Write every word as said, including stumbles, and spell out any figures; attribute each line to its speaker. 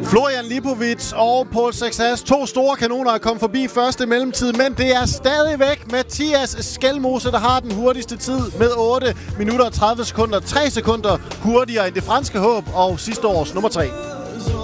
Speaker 1: Florian Lipovic og Paul Sexas, to store kanoner, er kommet forbi første mellemtid, men det er stadigvæk Mathias Skelmose, der har den hurtigste tid med otte minutter og tredive sekunder. tre sekunder hurtigere end det franske håb og sidste års nummer tre.